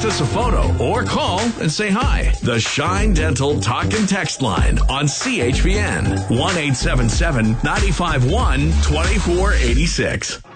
us a photo or call and say hi. The Shine Dental Talk and Text line on CHPN 1-877-951-2486.